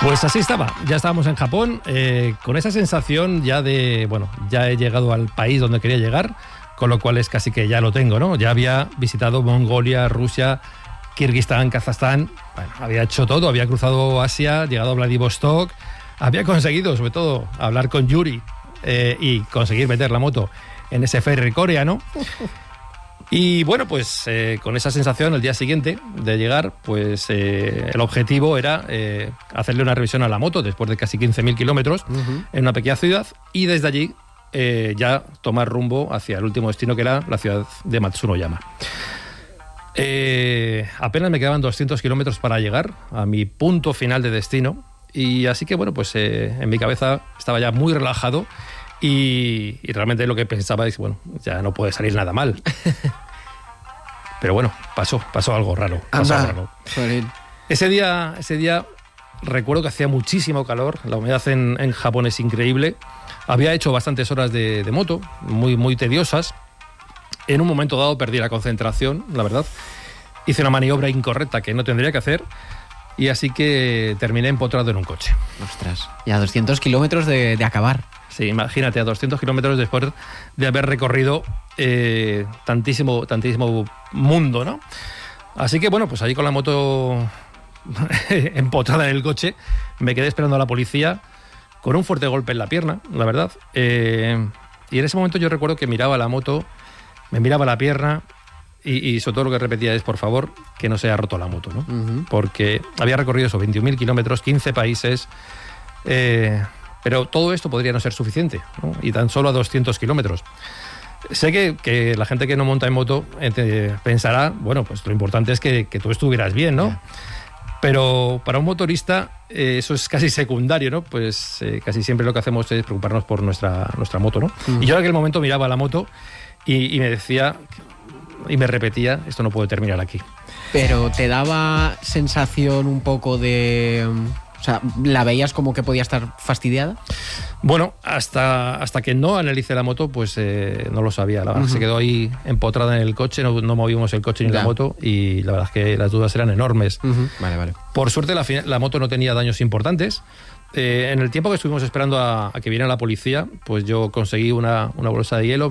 Pues así estaba, ya estábamos en Japón, con esa sensación ya de, bueno, ya he llegado al país donde quería llegar, con lo cual es casi que ya lo tengo, ¿no? Ya había visitado Mongolia, Rusia, Kirguistán, Kazajstán, bueno, había hecho todo, había cruzado Asia, llegado a Vladivostok, había conseguido, sobre todo, hablar con Yuri y conseguir meter la moto en ese ferry coreano. Y bueno, pues con esa sensación el día siguiente de llegar, pues el objetivo era hacerle una revisión a la moto después de casi 15.000 kilómetros en una pequeña ciudad y desde allí ya tomar rumbo hacia el último destino, que era la ciudad de Matsunoyama. Apenas me quedaban 200 kilómetros para llegar a mi punto final de destino y así que bueno, pues en mi cabeza estaba ya muy relajado y realmente lo que pensaba es, bueno, ya no puede salir nada mal. Pero bueno, pasó algo raro. Ese día recuerdo que hacía muchísimo calor, la humedad en Japón es increíble. Había hecho bastantes horas de moto, muy tediosas. En un momento dado perdí la concentración, la verdad. Hice una maniobra incorrecta que no tendría que hacer y así que terminé empotrado en un coche. Ostras, y a 200 kilómetros de acabar. Sí, imagínate, a 200 kilómetros después de haber recorrido tantísimo mundo, ¿no? Así que bueno, pues allí con la moto empotrada en el coche, me quedé esperando a la policía con un fuerte golpe en la pierna, la verdad. Y en ese momento yo recuerdo que miraba la moto, me miraba la pierna y sobre todo lo que repetía es, por favor, que no se haya roto la moto, ¿no? Porque había recorrido esos 21.000 kilómetros, 15 países... pero todo esto podría no ser suficiente, ¿no? Y tan solo a 200 kilómetros. Sé que la gente que no monta en moto pensará, bueno, pues lo importante es que tú estuvieras bien, ¿no? Pero para un motorista eso es casi secundario, ¿no? Pues casi siempre lo que hacemos es preocuparnos por nuestra moto, ¿no? Y yo en aquel momento miraba la moto y me decía, y me repetía, esto no puede terminar aquí. Pero ¿te daba sensación un poco de... O sea, ¿la veías como que podía estar fastidiada? Bueno, hasta que no analicé la moto, pues no lo sabía. La verdad se quedó ahí empotrada en el coche, no movimos el coche ni la moto y la verdad es que las dudas eran enormes. Vale. Por suerte la moto no tenía daños importantes. En el tiempo que estuvimos esperando a que viniera la policía, pues yo conseguí una bolsa de hielo,